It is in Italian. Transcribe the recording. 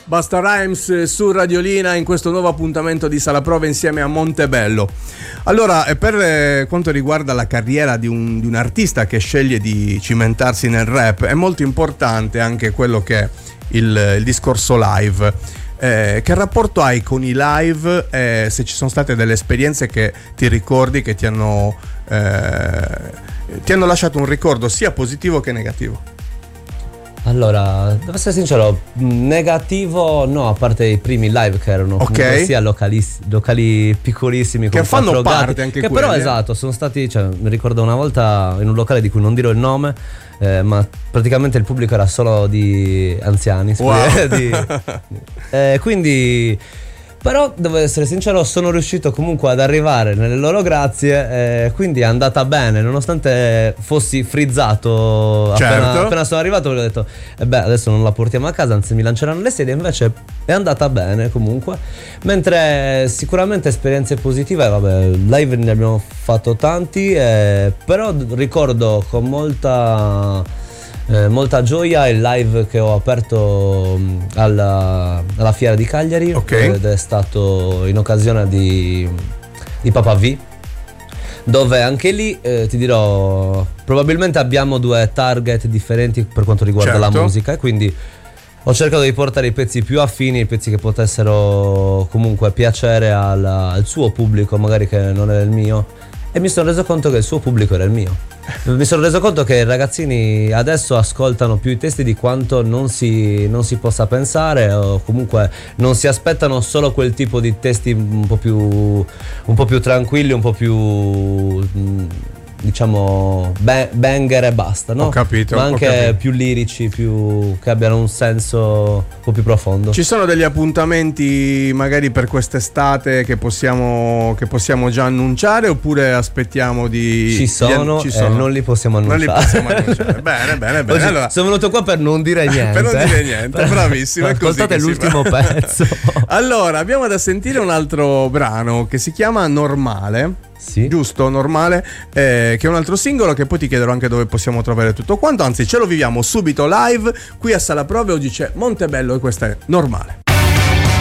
Busta Rhymes su Radiolina in questo nuovo appuntamento di Sala Prova insieme a Montebello. Allora, per quanto riguarda la carriera di un artista che sceglie di cimentarsi nel rap, è molto importante anche quello che è il discorso live. Che rapporto hai con i live? Se ci sono state delle esperienze che ti ricordi, che ti hanno lasciato un ricordo sia positivo che negativo? Allora, devo essere sincero, negativo no, a parte i primi live che erano comunque sia locali piccolissimi che fanno parte anche che quelli, però esatto, sono stati, cioè, mi ricordo una volta in un locale di cui non dirò il nome, ma praticamente il pubblico era solo di anziani, quindi però devo essere sincero, sono riuscito comunque ad arrivare nelle loro grazie, quindi è andata bene, nonostante fossi frizzato. Certo. Appena sono arrivato ho detto adesso non la portiamo a casa, anzi mi lanceranno le sedie, invece è andata bene comunque. Mentre sicuramente esperienze positive, live ne abbiamo fatto tanti, però ricordo con molta gioia il live che ho aperto alla Fiera di Cagliari, ed è stato in occasione di Papa V, dove anche lì ti dirò, probabilmente abbiamo due target differenti per quanto riguarda la musica, e quindi ho cercato di portare i pezzi più affini, i pezzi che potessero comunque piacere al suo pubblico, magari che non è il mio, e mi sono reso conto che il suo pubblico era il mio. Mi sono reso conto che i ragazzini adesso ascoltano più i testi di quanto non si possa pensare, o comunque non si aspettano solo quel tipo di testi un po' più tranquilli, un po' più diciamo banger e basta, no? Ho capito. Ma anche più lirici, che abbiano un senso un po' più profondo. Ci sono degli appuntamenti magari per quest'estate che possiamo già annunciare, oppure aspettiamo di... Ci sono. Non li possiamo annunciare. Bene. Oggi allora, sono venuto qua per non dire niente. Per non dire niente, bravissimo. Ascoltate l'ultimo pezzo. Allora, abbiamo da sentire un altro brano che si chiama Normale. Sì. Giusto, Normale, che è un altro singolo che poi ti chiederò anche dove possiamo trovare tutto quanto, anzi ce lo viviamo subito live qui a Sala Prove. Oggi c'è Montebello e questa è Normale.